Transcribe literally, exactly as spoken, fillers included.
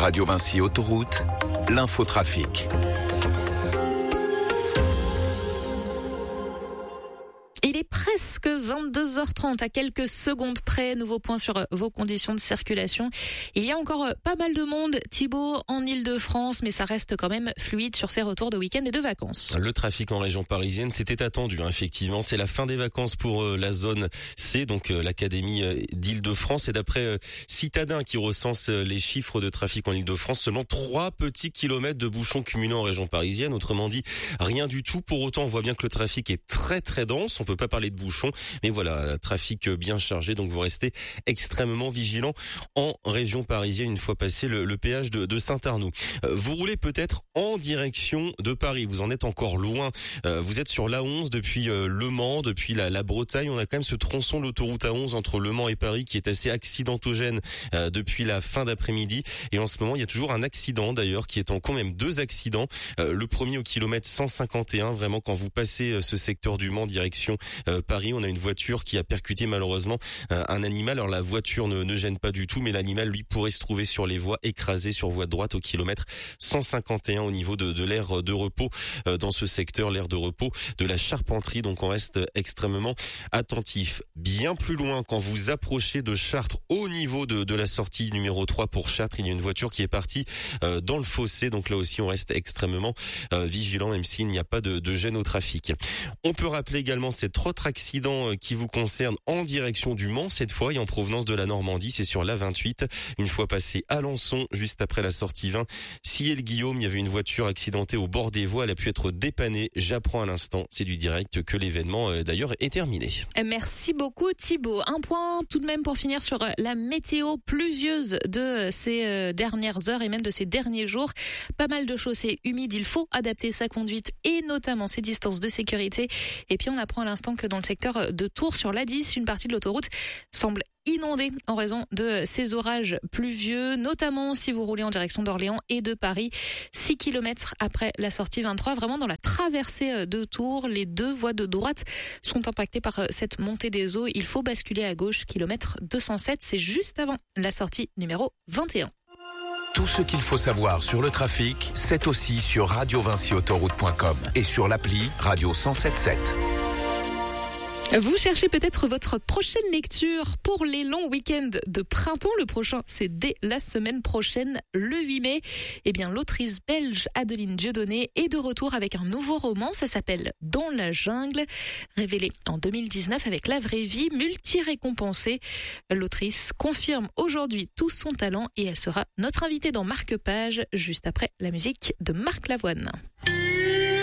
Radio Vinci Autoroute, l'infotrafic. Il est presque vingt-deux heures trente, à quelques secondes près. Nouveau point sur vos conditions de circulation. Il y a encore pas mal de monde, Thibaut, en Ile-de-France, mais ça reste quand même fluide sur ces retours de week-end et de vacances. Le trafic en région parisienne, c'était attendu, hein, effectivement. C'est la fin des vacances pour euh, la zone C, donc euh, l'Académie euh, d'Île-de-France. Et d'après euh, Citadin, qui recense euh, les chiffres de trafic en Île-de-France, seulement trois petits kilomètres de bouchons cumulés en région parisienne. Autrement dit, rien du tout. Pour autant, on voit bien que le trafic est très très dense. On peut pas parler de bouchons, mais voilà, trafic bien chargé, donc vous restez extrêmement vigilant en région parisienne une fois passé le, le péage de, de Saint-Arnoux. Euh, vous roulez peut-être en direction de Paris, vous en êtes encore loin, euh, vous êtes sur l'A onze depuis euh, Le Mans, depuis la, la Bretagne. On a quand même ce tronçon de l'autoroute A onze entre Le Mans et Paris qui est assez accidentogène euh, depuis la fin d'après-midi, et en ce moment il y a toujours un accident d'ailleurs qui est en cours, même deux accidents. Euh, le premier au kilomètre cent cinquante et un, vraiment quand vous passez euh, ce secteur du Mans direction Euh, Paris, on a une voiture qui a percuté malheureusement euh, un animal. Alors la voiture ne, ne gêne pas du tout, mais l'animal lui pourrait se trouver sur les voies, écrasé sur voie de droite au kilomètre cent cinquante et un au niveau de, de l'aire de repos euh, dans ce secteur, l'aire de repos de la Charpenterie. Donc on reste extrêmement attentif. Bien plus loin, quand vous approchez de Chartres, au niveau de, de la sortie numéro trois pour Chartres, il y a une voiture qui est partie euh, dans le fossé. Donc là aussi on reste extrêmement euh, vigilant, même s'il n'y a pas de, de gêne au trafic. On peut rappeler également cette autre accident qui vous concerne en direction du Mans, cette fois, et en provenance de la Normandie, c'est sur l'A vingt-huit. Une fois passé Alençon, juste après la sortie vingt, Sillé-le-Guillaume, il y avait une voiture accidentée au bord des voies, elle a pu être dépannée. J'apprends à l'instant, c'est du direct, que l'événement euh, d'ailleurs est terminé. Merci beaucoup Thibaut. Un point tout de même pour finir sur la météo pluvieuse de ces dernières heures et même de ces derniers jours. Pas mal de chaussées humides, il faut adapter sa conduite et notamment ses distances de sécurité. Et puis on apprend à l'instant que dans le secteur de Tours, sur l'A dix, une partie de l'autoroute semble inondée en raison de ces orages pluvieux, notamment si vous roulez en direction d'Orléans et de Paris. six kilomètres après la sortie vingt-trois, vraiment dans la traversée de Tours, les deux voies de droite sont impactées par cette montée des eaux. Il faut basculer à gauche, kilomètre deux cent sept, c'est juste avant la sortie numéro vingt et un. Tout ce qu'il faut savoir sur le trafic, c'est aussi sur radio vinci autoroute point com et sur l'appli Radio cent soixante-dix-sept. Vous cherchez peut-être votre prochaine lecture pour les longs week-ends de printemps. Le prochain, c'est dès la semaine prochaine, le huit mai. Eh bien, l'autrice belge Adeline Dieudonné est de retour avec un nouveau roman. Ça s'appelle Dans la jungle, révélé en deux mille dix-neuf avec La vraie vie, multi-récompensée. L'autrice confirme aujourd'hui tout son talent et elle sera notre invitée dans Marque-Page juste après la musique de Marc Lavoine.